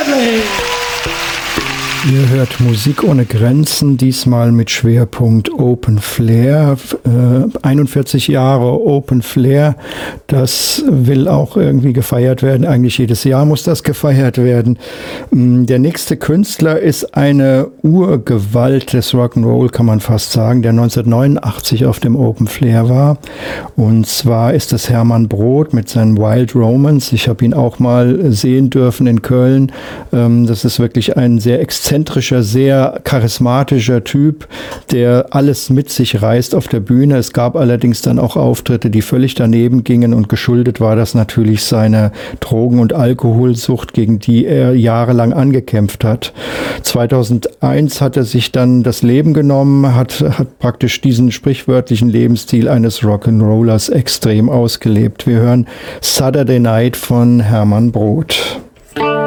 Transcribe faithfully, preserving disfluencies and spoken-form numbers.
Coldplay. Ihr hört Musik ohne Grenzen, diesmal mit Schwerpunkt Open Flair. Äh, einundvierzig Jahre Open Flair, das will auch irgendwie gefeiert werden. Eigentlich jedes Jahr muss das gefeiert werden. Der nächste Künstler ist eine Urgewalt des Rock'n'Roll, kann man fast sagen, der neunzehnhundertneunundachtzig auf dem Open Flair war. Und zwar ist es Hermann Brodt mit seinem Wild Romance. Ich habe ihn auch mal sehen dürfen in Köln. Ähm, das ist wirklich ein sehr exzentrischer, sehr charismatischer Typ, der alles mit sich reißt auf der Bühne. Es gab allerdings dann auch Auftritte, die völlig daneben gingen, und geschuldet war das natürlich seiner Drogen- und Alkoholsucht, gegen die er jahrelang angekämpft hat. zweitausendeins hat er sich dann das Leben genommen, hat, hat praktisch diesen sprichwörtlichen Lebensstil eines Rock'n'Rollers extrem ausgelebt. Wir hören Saturday Night von Hermann Brodt.